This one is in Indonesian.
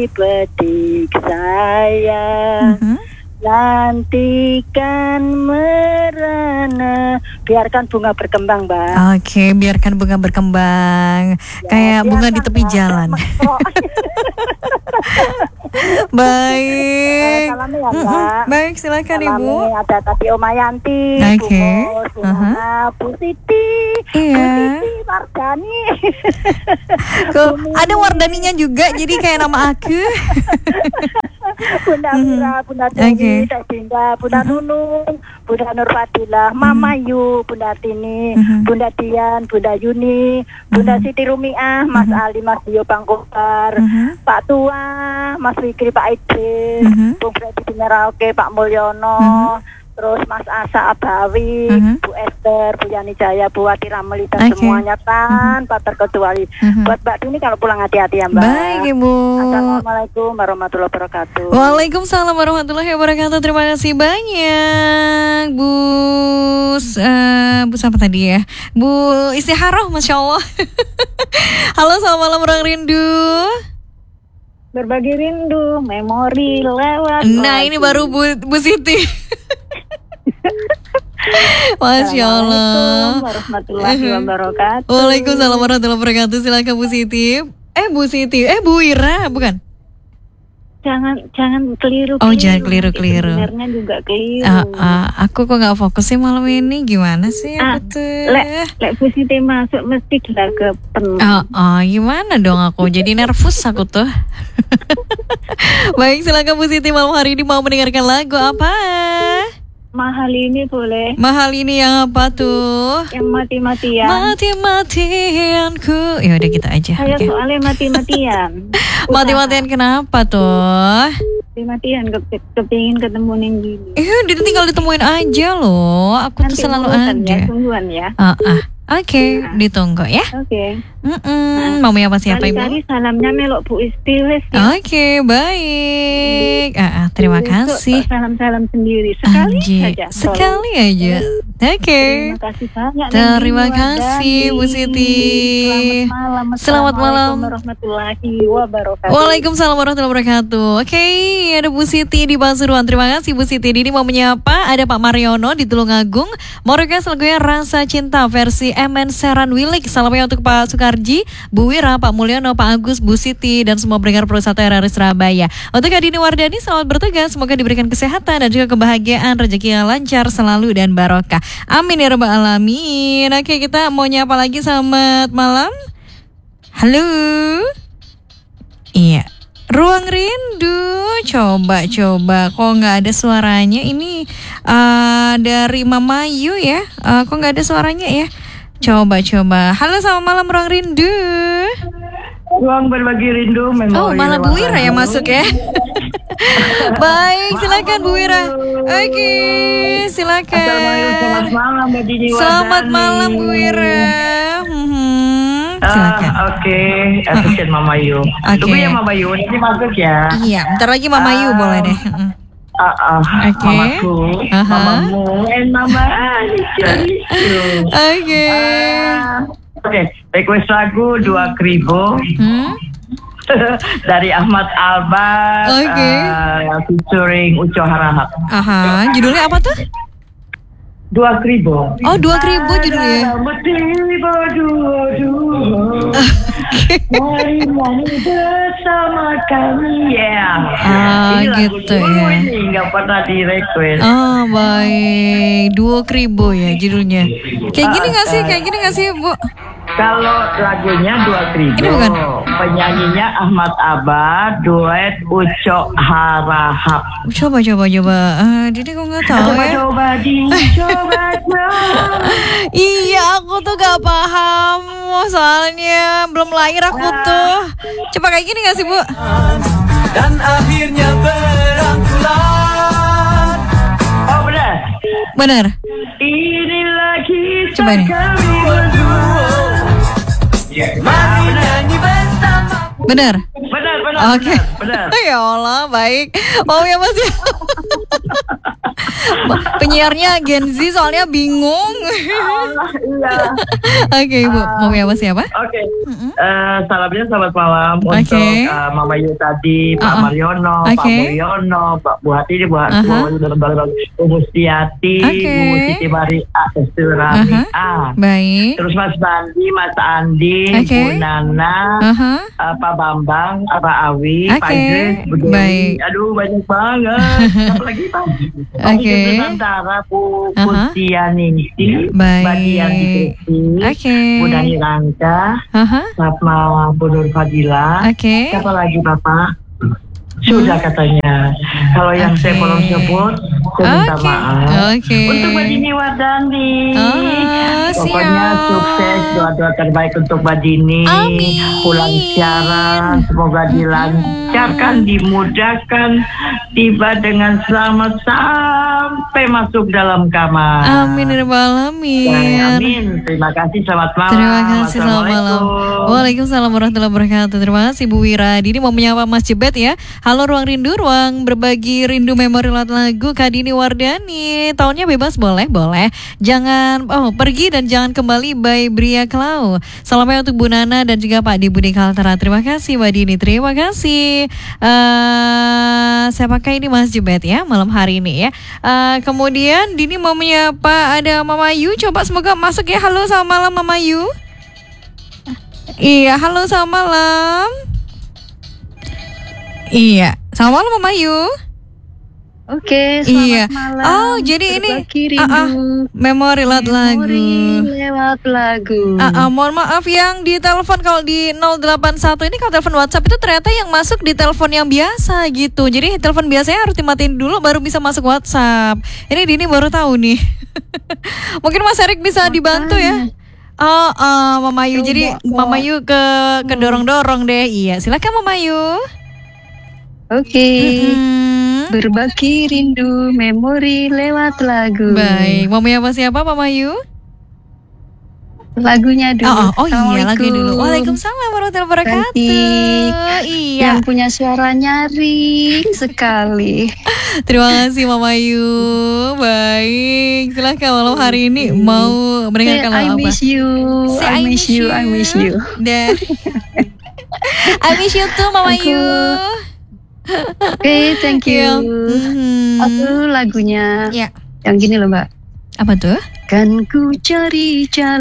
petik saya. Nantikan merana, biarkan bunga berkembang, Mbak. Oke, biarkan bunga berkembang. Ya, kayak bunga di tepi jalan. Baik. Salam ya, Mbak. Baik, silakan Ibu. Ada tadi Oma Yanti, Bu Mos, Bu Siti, Bu Siti Wardani. Ada Wardaninya juga, jadi kayak nama aku. Bunda Mira, Bunda Dewi, Teh Dinda, Bunda Nunung, Bunda Nur Fadilah, Mama Yu, Bunda Tini, Bunda Dian, Bunda Yuni, Bunda Siti Rumiah, Mas Ali, Mas Dio Bangkobar, Pak Tua, Mas Fikri, Pak Idris, Bung Freddy di Merauke, Pak Mulyono, terus Mas Asa Abawi, Bu Esther, Bu Yani Jaya, Bu Wati Ramelita, semuanya tanpa terkecuali. Buat Mbak Dini kalau pulang hati-hati ya, Mbak. Baik, Ibu. Assalamualaikum warahmatullahi wabarakatuh. Waalaikumsalam warahmatullahi wabarakatuh. Terima kasih banyak, Bu siapa tadi ya? Bu Istiharoh, Masya Allah. Halo, selamat malam orang rindu. Berbagi rindu, memori lewat. Nah, ini baru Bu Siti. Masya Allah. Warahmatullahi wabarakatuh. Waalaikumsalam warahmatullahi wabarakatuh. Silakan Bu Siti. Bu Ira, bukan? Jangan keliru. Oh, jangan keliru. Sebenarnya juga keliru. Aku kok nggak fokus sih malam ini. Gimana sih aku tuh? Lek Bu Siti masuk mesti gelagapan. Gimana dong aku? Jadi nervous aku tuh. Baik, silakan Bu Siti malam hari ini mau mendengarkan lagu apa? Mahal ini boleh. Mahal ini yang apa tuh? Yang mati-matian. Mati-matianku. Ya udah kita aja. Saya soalnya mati-matian. Mati-matian kenapa tuh? Mati-matian kepingin ketemu yang gini. Dia tinggal ditemuin aja loh. Aku nanti tuh selalu ada. Tungguan ya. Oke, ditunggu ya. Oke. Mau apa siapa Ibu? Kali salamnya melok Bu Istiles. Oke, baik. Terima kasih. Salam-salam sendiri sekali saja. Sekali aja. Oke. Terima kasih banyak. Terima kasih Bu Siti. Selamat malam. Warahmatullahi wabarakatuh. Waalaikumsalam warahmatullahi wabarakatuh. Oke, ada Bu Siti di Pasuruan. Terima kasih Bu Siti. Ini mau menyapa. Ada Pak Mariono di Tulungagung. Mau request lagunya Rasa Cinta versi MN Seran Wilik. Salamnya untuk Pak Sukarji, Bu Wira, Pak Mulyono, Pak Agus, Bu Siti, dan semua pendengar Pro1 RRI Surabaya. Untuk Adini Wardani, selamat bertugas. Semoga diberikan kesehatan dan juga kebahagiaan, rezeki yang lancar selalu dan barokah. Amin ya rabbal alamin. Oke, kita mau nyapa lagi. Selamat malam. Halo. Iya. Ruang Rindu. Coba. Kok nggak ada suaranya? Ini dari Mama Yu ya. Kok nggak ada suaranya ya? Coba. Halo, selamat malam Ruang Rindu. Ruang berbagi rindu. Malah Bu Wira yang masuk ya. Baik, silakan Bu Wira. Oke, silakan. Selamat malam Mbak Dini. Selamat malam Bu Wira. Silakan. Oke, asisten Mama Yu. Tunggu ya Mama Yu, ini masuk ya. Iya, bentar lagi Mama Yu boleh deh. Oke. Mamamu, Mama. Oke, request lagu 2 Kribo. Dari Ahmad Albar. Featuring Uco Harahap. Judulnya apa tuh? 2 Kribo. Oh, 2 Kribo judulnya. Mari nyanyi bersama kami gitu ya. Ini nggak pernah di request. Baik. 2 Kribo ya judulnya. Kayak gini nggak sih Bu? Kalau lagunya 2 Kribo. Ini bukan? Penyanyinya Ahmad Albar, duet Uco Harahap. Coba. Jadi kok nggak tahu ya? Coba. Iya, aku tuh gak paham. Soalnya belum lahir aku tuh. Coba kayak gini gak sih Bu? Dan akhirnya berangkulan. Oh Benar. Ini lagi coba nih. Mari nyanyi bersama. Benar. Oke. Ya Allah, baik. Mau ya Mas ya? Penyiarnya Gen Z soalnya bingung. Iya. Oke, Ibu. Mau apa siapa? Oke. Salamnya selamat malam untuk Mama Yu tadi, Pak Mariono, Pak Mulyono, Pak Bu Hati, Bu Mustiati, Bu Siti Maria, Rami A. Baik. Terus Mas Bandi, Mas Andi, Bu Nana, Pak Bambang, Pak Awi, Pak Idris, Bu Dewi. Aduh, banyak banget. Apalagi pagi. Oke. Nusantara, Bu Pustianisi, Mbak Dian Bu Dani Rangka, sama Bu Nur Fadila. Siapa lagi Bapak? Sudah katanya. Kalau yang saya belum sebut, saya minta maaf. Untuk Mbak Dini Wardani. Pokoknya sukses, doa-doa terbaik untuk Mbak Dini. Pulang siaran, semoga dilancarkan, dimudahkan, tiba dengan selamat sampai masuk dalam kamar. Amin ya rabbal alamin. Amin. Terima kasih, selamat malam. Terima kasih, selamat malam. Waalaikumsalam warahmatullahi wabarakatuh. Terima kasih Bu Wira. Dini mau menyapa Mas Jebet ya. Halo Ruang Rindu, ruang berbagi rindu memori lagu Kak Dini Wardani. Tahunnya bebas boleh. Jangan pergi dan jangan kembali by Bria Klau. Salamnya untuk Bu Nana dan juga Pak Budi Kaltara. Terima kasih Mbak Dini, terima kasih. Saya pakai ini Mas Jebet ya malam hari ini ya. Kemudian Dini mau menyapa ada Mama Yu. Coba semoga masuk ya. Halo selamat malam Mama Yu. Iya, halo selamat malam. Iya, selamat malam Mama Yu. Oke, selamat malam. Oh, jadi ini memori lewat lagu. Mohon maaf yang di telepon kalau di 081 ini kalau telepon WhatsApp itu ternyata yang masuk di telepon yang biasa gitu. Jadi telepon biasanya harus dimatiin dulu baru bisa masuk WhatsApp. Ini Dini baru tahu nih. Mungkin Mas Erik bisa dibantu ya. Mama Yu. Jadi Mama Yu ke dorong-dorong deh. Iya, silakan Mama Yu. Oke. Berbagi rindu memori lewat lagu. Baik, mau menyapa siapa Mama Yu? Lagunya dulu. Iya, lagu dulu. Waalaikumsalam warahmatullahi wabarakatuh. Iya. Yang punya suara nyaring sekali. Terima kasih Mama Yu. Baik, silahkan malam hari ini mau mendengarkan lagu apa? I miss you. I miss you. Dan I miss you too Mama Yu. Oke, thank you. Aku lagunya yang gini loh Mbak. Apa tuh? Kan ku cari jalan